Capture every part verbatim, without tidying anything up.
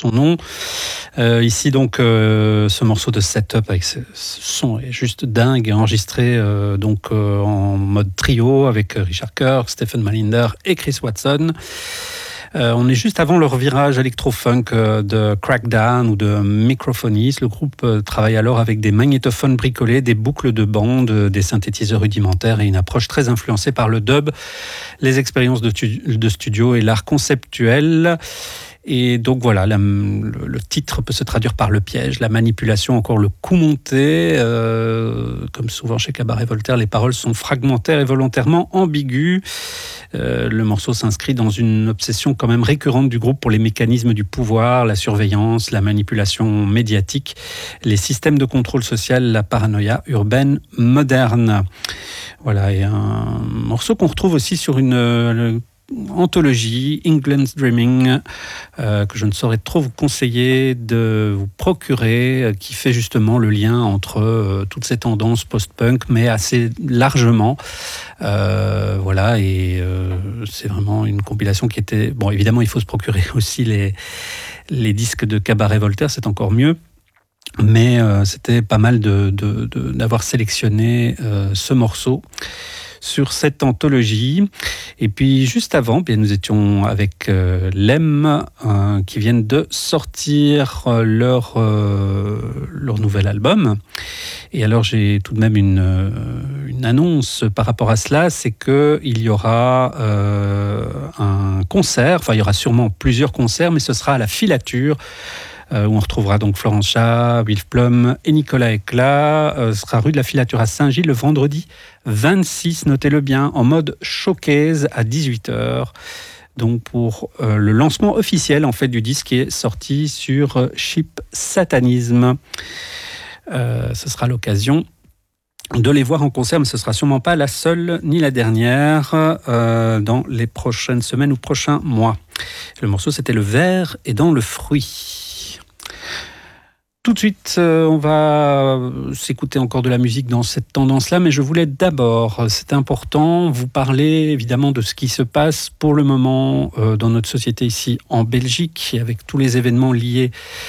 son nom. Euh, ici donc euh, ce morceau de setup avec ce, ce son est juste dingue, enregistré euh, donc euh, en mode trio avec Richard Kirk, Stephen Mallinder et Chris Watson. Euh, on est juste avant leur virage électro-funk euh, de Crackdown ou de Microphonies. Le groupe euh, travaille alors avec des magnétophones bricolés, des boucles de bande, euh, des synthétiseurs rudimentaires et une approche très influencée par le dub, les expériences de, tu- de studio et l'art conceptuel. Et donc voilà, la, le, le titre peut se traduire par le piège, la manipulation, encore le coup monté. Euh, comme souvent chez Cabaret Voltaire, les paroles sont fragmentaires et volontairement ambiguës. Euh, le morceau s'inscrit dans une obsession quand même récurrente du groupe pour les mécanismes du pouvoir, la surveillance, la manipulation médiatique, les systèmes de contrôle social, la paranoïa urbaine moderne. Voilà, et un morceau qu'on retrouve aussi sur une... Euh, anthologie, England's Dreaming, euh, que je ne saurais trop vous conseiller de vous procurer, euh, qui fait justement le lien entre euh, toutes ces tendances post-punk, mais assez largement. Euh, voilà, et euh, c'est vraiment une compilation qui était... Bon, évidemment, il faut se procurer aussi les, les disques de Cabaret Voltaire, c'est encore mieux. Mais euh, c'était pas mal de, de, de, d'avoir sélectionné euh, ce morceau sur cette anthologie. Et puis juste avant, bien, nous étions avec euh, Lem, euh, qui viennent de sortir euh, leur, euh, leur nouvel album. Et alors j'ai tout de même une, euh, une annonce par rapport à cela, c'est qu'il y aura euh, un concert, enfin il y aura sûrement plusieurs concerts, mais ce sera à la Filature, Euh, où on retrouvera donc Florence Chat, Wilf Plum et Nicolas Éclat. Euh, ce sera rue de la Filature à Saint-Gilles le vendredi vingt-six, notez-le bien, en mode showcase à dix-huit heures. Donc pour euh, le lancement officiel en fait du disque qui est sorti sur euh, Cheap Satanism. Euh, ce sera l'occasion de les voir en concert, mais ce ne sera sûrement pas la seule ni la dernière euh, dans les prochaines semaines ou prochains mois. Le morceau, c'était Le verre est dans le fruit. Tout de suite, euh, on va s'écouter encore de la musique dans cette tendance-là, mais je voulais d'abord, c'est important, vous parler évidemment de ce qui se passe pour le moment euh, dans notre société ici en Belgique, avec tous les événements liés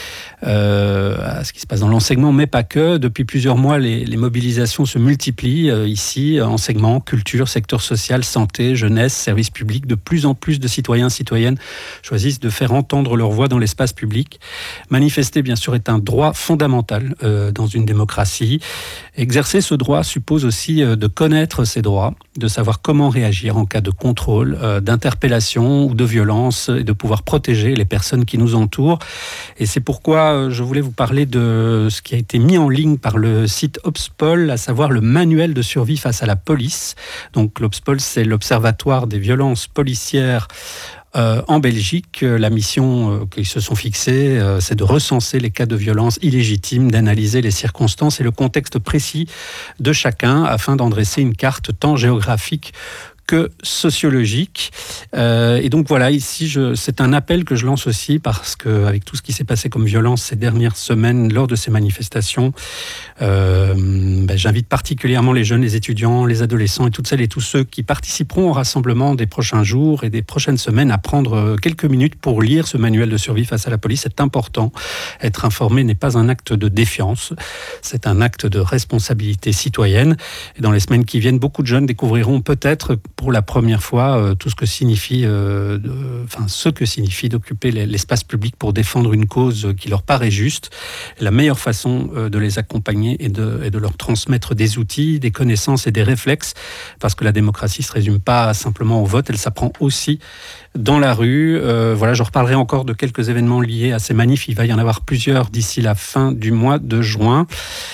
Euh, à ce qui se passe dans l'enseignement, mais pas que. Depuis plusieurs mois, les, les mobilisations se multiplient euh, ici, enseignement, culture, secteur social, santé, jeunesse, services publics. De plus en plus de citoyens, citoyennes choisissent de faire entendre leur voix dans l'espace public. Manifester, bien sûr, est un droit fondamental euh, dans une démocratie. Exercer ce droit suppose aussi euh, de connaître ses droits, de savoir comment réagir en cas de contrôle, euh, d'interpellation ou de violence, et de pouvoir protéger les personnes qui nous entourent. Et c'est pourquoi je voulais vous parler de ce qui a été mis en ligne par le site Obspol, à savoir le manuel de survie face à la police. Donc l'Obspol, c'est l'Observatoire des violences policières Euh, en Belgique. La mission euh, qu'ils se sont fixées, euh, c'est de recenser les cas de violence illégitime, d'analyser les circonstances et le contexte précis de chacun afin d'en dresser une carte tant géographique que sociologique. Euh, et donc voilà, ici, je, c'est un appel que je lance aussi parce qu'avec tout ce qui s'est passé comme violence ces dernières semaines lors de ces manifestations, euh, ben, j'invite particulièrement les jeunes, les étudiants, les adolescents et toutes celles et tous ceux qui participeront au rassemblement des prochains jours et des prochaines semaines à prendre quelques minutes pour lire ce manuel de survie face à la police. C'est important. Être informé n'est pas un acte de défiance, c'est un acte de responsabilité citoyenne. Et dans les semaines qui viennent, beaucoup de jeunes découvriront peut-être pour la première fois euh, tout ce que signifie, euh, de, enfin ce que signifie d'occuper l'espace public pour défendre une cause qui leur paraît juste. La meilleure façon euh, de les accompagner est de, est de leur transmettre des outils, des connaissances et des réflexes, parce que la démocratie se résume pas simplement au vote, elle s'apprend aussi dans la rue. Euh, voilà, je reparlerai encore de quelques événements liés à ces manifs. Il va y en avoir plusieurs d'ici la fin du mois de juin.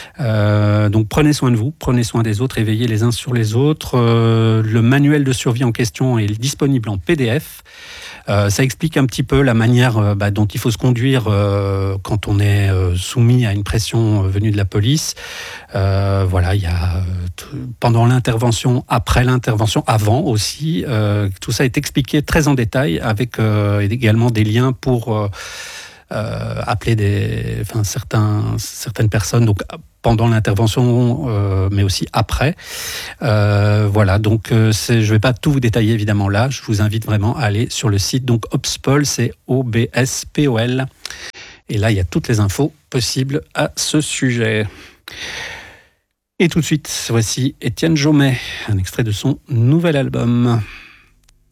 Euh, donc prenez soin de vous, prenez soin des autres et veillez les uns sur les autres. Euh, le manuel de survie en question est disponible en P D F. Euh, ça explique un petit peu la manière euh, bah, dont il faut se conduire euh, quand on est euh, soumis à une pression euh, venue de la police. Euh, voilà, il y a euh, t- pendant l'intervention, après l'intervention, avant aussi. Euh, tout ça est expliqué très en détail avec euh, également des liens pour euh, euh, appeler des, enfin, certains, certaines personnes. Donc, pendant l'intervention, euh, mais aussi après. Euh, voilà, donc euh, c'est, je ne vais pas tout vous détailler évidemment là. Je vous invite vraiment à aller sur le site. Donc Obspol, c'est O B S P O L. Et là, il y a toutes les infos possibles à ce sujet. Et tout de suite, voici Étienne Jomet, un extrait de son nouvel album.